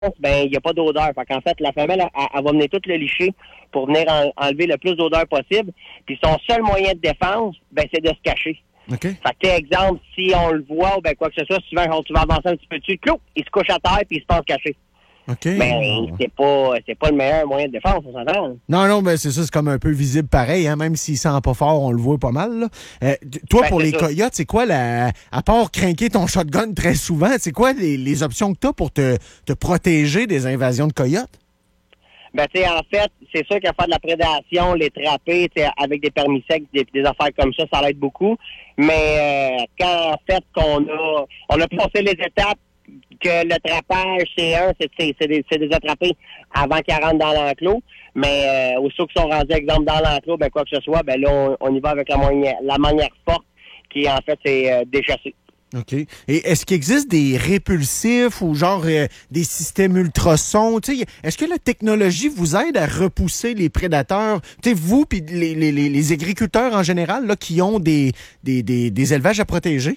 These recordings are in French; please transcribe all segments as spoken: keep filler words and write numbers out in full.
ben il n'y a pas d'odeur. Fait qu'en fait, la femelle, elle, elle va venir tout le licher pour venir en, enlever le plus d'odeur possible. Puis son seul moyen de défense, ben c'est de se cacher. OK. Fait que, exemple, si on le voit ou ben quoi que ce soit, souvent quand tu vas avancer un petit peu dessus, clou, il se couche à terre puis il se pense caché. OK. Mais Oh. c'est pas c'est pas le meilleur moyen de défense, on s'entend. Non, non, mais c'est ça, c'est comme un peu visible pareil, hein, même s'il sent pas fort, on le voit pas mal. Là. Euh, toi, Ben, pour c'est les ça. coyotes, c'est quoi, la, à part craquer ton shotgun très souvent, c'est quoi les, les options que tu as pour te, te protéger des invasions de coyotes? Ben, tu sais, en fait, c'est sûr qu'à faire de la prédation, les trapper, tu sais, avec des permis secs, des, des affaires comme ça, ça l'aide beaucoup. Mais euh, quand, en fait, qu'on a, on a passé les étapes, que le trappage, c'est un, c'est, c'est, c'est, des, c'est des attrapés avant qu'ils rentrent dans l'enclos. Mais euh, aussitôt qu'ils sont rendus, exemple, dans l'enclos, ben quoi que ce soit, ben là, on, on y va avec la manière, la manière forte, qui, en fait, c'est euh, déchasser. OK. Et est-ce qu'il existe des répulsifs ou genre euh, des systèmes ultrasons? Tu sais, est-ce que la technologie vous aide à repousser les prédateurs? Tu sais, vous puis les, les, les, les agriculteurs en général là, qui ont des, des, des, des élevages à protéger?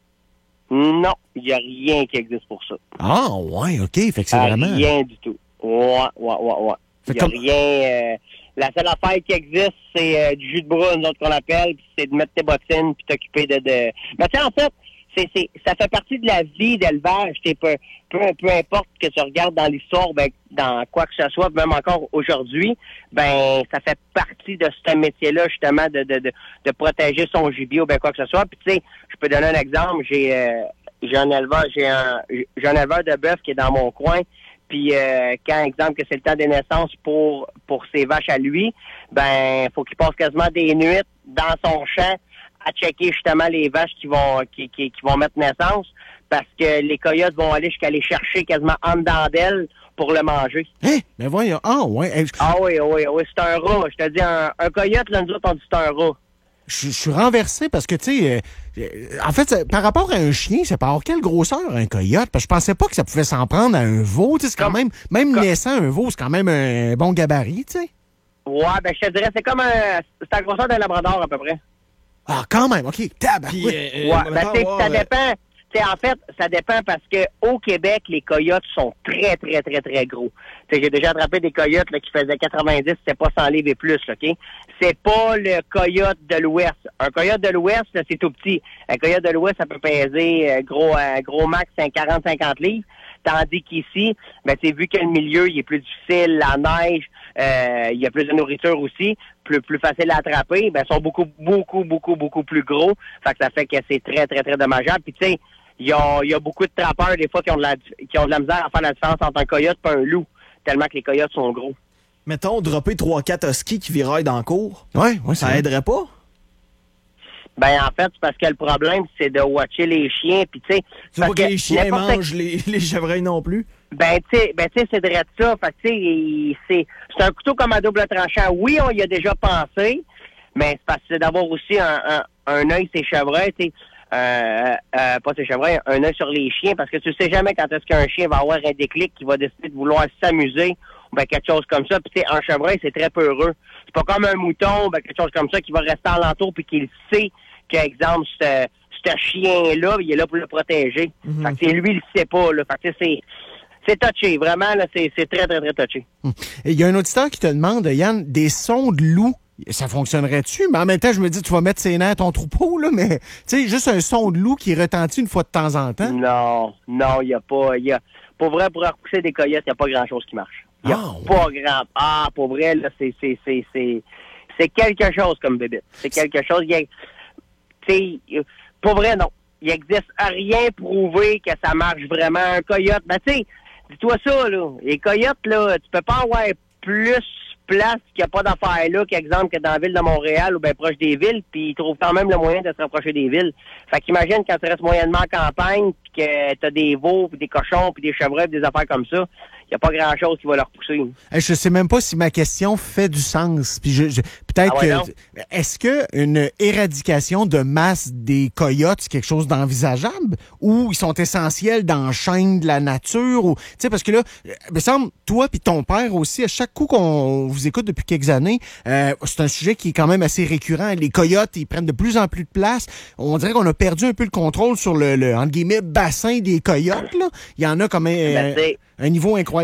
Non, il n'y a rien qui existe pour ça. Ah, ouais, OK. Fait que c'est Ah, vraiment... Rien du tout. Ouais, ouais, ouais, ouais. Fait Il n'y a comme- rien... euh, la seule affaire qui existe, c'est euh, du jus de bras, nous autres qu'on appelle, puis c'est de mettre tes bottines puis t'occuper de... de... Mais tu sais, en fait, c'est, c'est, ça fait partie de la vie d'élevage. Peu, peu, peu importe que tu regardes dans l'histoire, ben, dans quoi que ce soit, même encore aujourd'hui, ben ça fait partie de ce métier-là, justement, de, de, de, de protéger son gibier ou ben quoi que ce soit. Puis tu sais, je peux donner un exemple. J'ai euh, j'ai un éleveur, j'ai un j'ai un éleveur de bœuf qui est dans mon coin. Puis euh, quand, exemple, que c'est le temps des naissances pour pour ses vaches à lui, ben faut qu'il passe quasiment des nuits dans son champ à checker justement les vaches qui vont qui, qui, qui vont mettre naissance, parce que les coyotes vont aller jusqu'à les chercher quasiment en dedans d'elles pour le manger. Hein? Mais voyons. Ah, ouais. Hey, Ah oui, oui, oui, c'est un rat. Je te dis, un, un coyote, là, nous autres, on dit c'est un rat. Je, je suis renversé parce que, tu sais, euh, euh, en fait, ça- par rapport à un chien, ça peut avoir quelle grosseur un coyote? Parce que je pensais pas que ça pouvait s'en prendre à un veau. Tu sais, c'est quand Comme- même, même comme- naissant, un veau, c'est quand même un bon gabarit, tu sais. Ouais, ben je te dirais, c'est comme un... C'est la grosseur d'un labrador, à peu près. Ah, quand même, OK. Tabac, Puis, oui. euh, Ouais, euh, ben mettons, tu sais, voir, ça euh, dépend. Tu sais, en fait, ça dépend parce que au Québec, les coyotes sont très, très, très, très gros. Tu sais, j'ai déjà attrapé des coyotes là, qui faisaient quatre-vingt-dix, c'était pas cent livres et plus, là, OK? C'est pas le coyote de l'Ouest. Un coyote de l'Ouest, là, c'est tout petit. Un coyote de l'Ouest, ça peut peser euh, gros euh, gros max quarante à cinquante livres. Tandis qu'ici, ben, tu sais, vu que le milieu, il est plus difficile, la neige, euh, il y a plus de nourriture aussi, plus plus facile à attraper, ben, ils sont beaucoup, beaucoup, beaucoup, beaucoup plus gros. Fait que ça fait que c'est très, très, très dommageable. Puis, tu sais, il y a, il y a beaucoup de trappeurs, des fois, qui ont de la, qui ont de la misère à faire la différence entre un coyote et un loup, tellement que les coyotes sont gros. mettons, dropper trois quatre huskies qui viraillent dans le cours, Ouais, ouais, ça c'est aiderait pas? Ben, en fait, c'est parce que le problème, c'est de watcher les chiens, puis tu sais... Tu vois parce que les chiens n'importe- mangent les, les chevreuils non plus? Ben, tu sais, ben, tu sais, c'est de ça. Fait que, tu sais, il- c'est, c'est un couteau comme à double tranchant. Oui, on y a déjà pensé, mais c'est parce que c'est d'avoir aussi un, un, un œil sur les chevreuils, tu sais, euh, euh, pas ses chevreuils, un œil sur les chiens, parce que tu sais jamais quand est-ce qu'un chien va avoir un déclic qui va décider de vouloir s'amuser, ou ben quelque chose comme ça. Puis, tu sais, un chevreuil, c'est très peureux. C'est pas comme un mouton, ben quelque chose comme ça, qui va rester alentour puis qui sait qu'exemple, ce, ce chien-là, il est là pour le protéger. Mhm. Fait que c'est lui, il le sait pas, là. Fait que, tu sais, c'est... C'est touché, vraiment, là, c'est, c'est très, très, très touché. Et il y a un auditeur qui te demande, Yann, des sons de loup, ça fonctionnerait-tu? Mais en même temps, je me dis, tu vas mettre ses nerfs à ton troupeau, là, mais, tu sais, juste un son de loup qui retentit une fois de temps en temps. Non, non, il n'y a pas, il y a, pour vrai, pour repousser des coyotes, il n'y a pas grand-chose qui marche. Il n'y a Ah, ouais. pas grand, ah, pour vrai, là, c'est, c'est, c'est, c'est, c'est quelque chose comme bébé. C'est quelque chose, il y a, tu sais, pour vrai, non. Il n'existe rien prouvé que ça marche vraiment. Un coyote, ben, tu sais, dis-toi ça, là. Les coyotes, là, tu peux pas avoir plus place qu'il n'y a pas d'affaires là, qu'exemple que dans la ville de Montréal ou bien proche des villes, puis ils trouvent quand même le moyen de se rapprocher des villes. Fait qu'imagine quand tu restes moyennement en campagne, puis que t'as des veaux, puis des cochons, puis des chevreuils, puis des affaires comme ça, il n'y a pas grand-chose qui va leur pousser. Hey, je sais même pas si ma question fait du sens. Puis je, je- peut-être Ah ouais, non? que est-ce que une éradication de masse des coyotes c'est quelque chose d'envisageable ou ils sont essentiels dans la chaîne de la nature ou tu sais parce que là, euh, il me semble toi puis ton père aussi à chaque coup qu'on vous écoute depuis quelques années, euh, c'est un sujet qui est quand même assez récurrent. Les coyotes ils prennent de plus en plus de place. On dirait qu'on a perdu un peu le contrôle sur le, le entre guillemets bassin des coyotes là. Il y en a comme euh, Ben, tu sais, un niveau incroyable.